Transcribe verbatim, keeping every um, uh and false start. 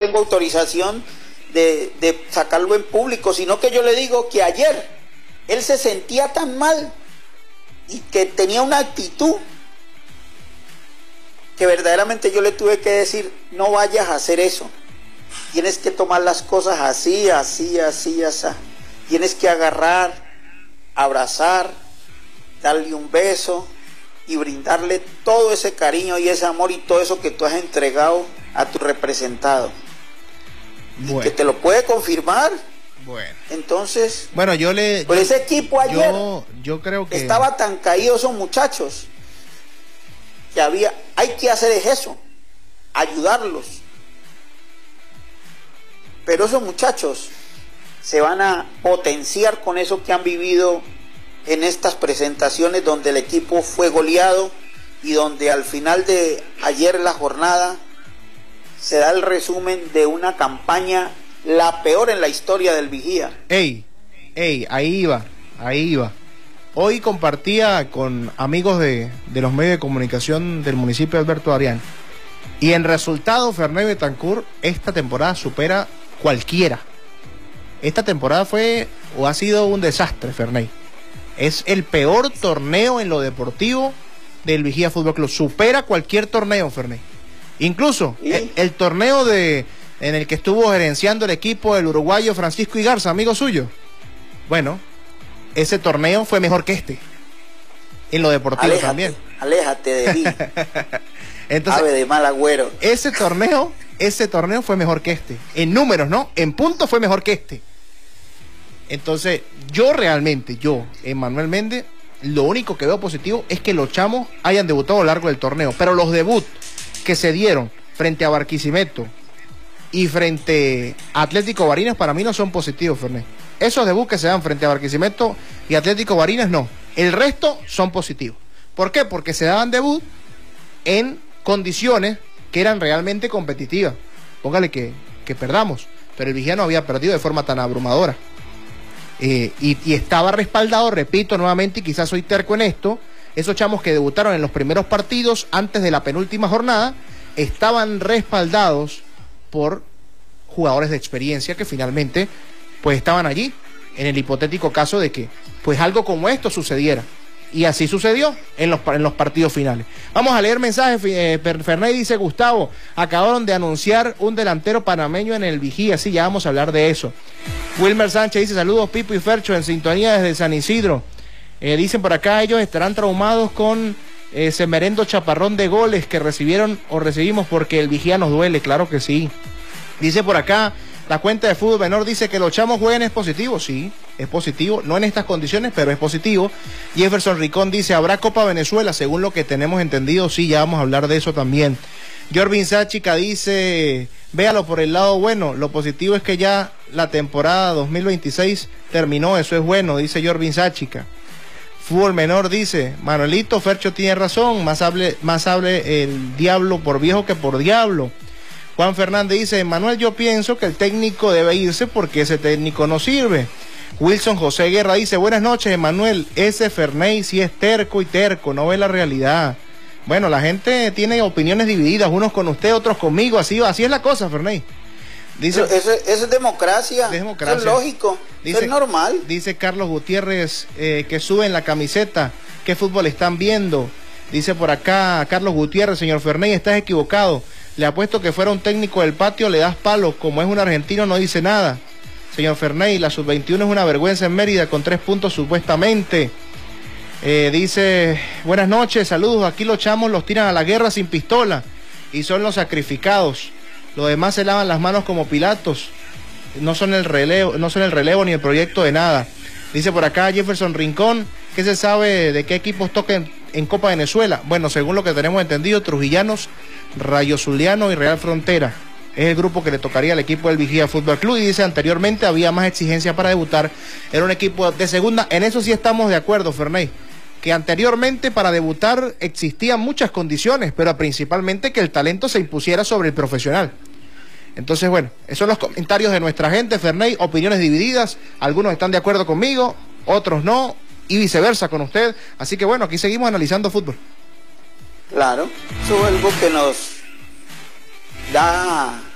tengo autorización de, de sacarlo en público, sino que yo le digo que ayer él se sentía tan mal y que tenía una actitud que verdaderamente yo le tuve que decir, no vayas a hacer eso, tienes que tomar las cosas así, así, así, así, tienes que agarrar, abrazar, darle un beso y brindarle todo ese cariño y ese amor y todo eso que tú has entregado a tu representado. Bueno. Y que te lo puede confirmar. Bueno. Entonces, bueno, yo le por yo, ese equipo ayer yo, yo creo que estaba tan caído esos muchachos que había, hay que hacer es eso, ayudarlos. Pero esos muchachos se van a potenciar con eso que han vivido en estas presentaciones donde el equipo fue goleado y donde al final de ayer la jornada se da el resumen de una campaña la peor en la historia del Vigía. Ey, ey, ahí iba, ahí iba. Hoy compartía con amigos de, de los medios de comunicación del municipio de Alberto Arián y en resultado Ferney Betancur esta temporada supera cualquiera. Esta temporada fue o ha sido un desastre, Ferney. Es el peor torneo en lo deportivo del Vigía Fútbol Club. Supera cualquier torneo, Ferney. Incluso ¿Sí? el, el torneo de en el que estuvo gerenciando el equipo del uruguayo Francisco Igarza, amigo suyo. Bueno, ese torneo fue mejor que este. En lo deportivo aléjate, también. Aléjate de mí. Entonces, ave de mal agüero. Ese torneo, ese torneo fue mejor que este. En números, ¿no? En puntos fue mejor que este. Entonces, yo realmente, yo, Emmanuel Méndez, lo único que veo positivo es que los chamos hayan debutado a lo largo del torneo. Pero los debuts que se dieron frente a Barquisimeto y frente a Atlético Barinas para mí no son positivos, Fernández. Esos debuts que se dan frente a Barquisimeto y Atlético Barinas no. El resto son positivos. ¿Por qué? Porque se daban debut en condiciones que eran realmente competitivas. Póngale que, que perdamos, pero el Vigía no había perdido de forma tan abrumadora. Eh, y, y estaba respaldado, repito nuevamente, y quizás soy terco en esto, esos chamos que debutaron en los primeros partidos antes de la penúltima jornada, estaban respaldados por jugadores de experiencia que finalmente pues estaban allí, en el hipotético caso de que pues algo como esto sucediera. Y así sucedió en los, en los partidos finales. Vamos a leer mensajes. eh, Fernández dice: Gustavo, acabaron de anunciar un delantero panameño en el Vigía. Sí, ya vamos a hablar de eso. Wilmer Sánchez dice: saludos Pipo y Fercho en sintonía desde San Isidro. Eh, dicen por acá, ellos estarán traumados con eh, semerendo chaparrón de goles que recibieron o recibimos porque el Vigía nos duele. Claro que sí. Dice por acá, la cuenta de Fútbol Menor dice que los chamos jueguen es positivo. Sí, es positivo, no en estas condiciones, pero es positivo. Jefferson Ricón dice: habrá Copa Venezuela, según lo que tenemos entendido. Sí, ya vamos a hablar de eso también. Jorvin Sáchica dice: véalo por el lado bueno, lo positivo es que ya la temporada dos mil veintiséis terminó, eso es bueno, dice Jorvin Sáchica. Fútbol Menor dice: Manuelito, Fercho tiene razón, más hable, más hable el diablo por viejo que por diablo. Juan Fernández dice: Manuel, yo pienso que el técnico debe irse porque ese técnico no sirve. Wilson José Guerra dice: buenas noches, Manuel, ese Ferney sí es terco y terco, no ve la realidad. Bueno, la gente tiene opiniones divididas, unos con usted, otros conmigo, así, así es la cosa, Ferney. Dice, eso, eso es democracia, es democracia, eso es lógico, dice, eso es normal. Dice Carlos Gutiérrez eh, que sube en la camiseta, ¿qué fútbol están viendo? Dice por acá Carlos Gutiérrez: señor Ferney, estás equivocado. Le apuesto que fuera un técnico del patio, le das palo. Como es un argentino, no dice nada. Señor Ferney, la sub veintiuno es una vergüenza en Mérida, con tres puntos supuestamente. Eh, dice: buenas noches, saludos. Aquí los chamos los tiran a la guerra sin pistola y son los sacrificados. Los demás se lavan las manos como Pilatos. No son el relevo, no son el relevo ni el proyecto de nada. Dice por acá Jefferson Rincón: ¿qué se sabe de qué equipos toquen en Copa Venezuela? Bueno, según lo que tenemos entendido, Trujillanos, Rayo Zuliano y Real Frontera es el grupo que le tocaría al equipo del Vigía Fútbol Club. Y dice: anteriormente había más exigencia para debutar, era un equipo de segunda. En eso sí estamos de acuerdo, Ferney, que anteriormente para debutar existían muchas condiciones, pero principalmente que el talento se impusiera sobre el profesional. Entonces, bueno, esos son los comentarios de nuestra gente, Ferney, opiniones divididas, algunos están de acuerdo conmigo, otros no, y viceversa con usted. Así que bueno, aquí seguimos analizando fútbol. Claro, eso es algo que nos da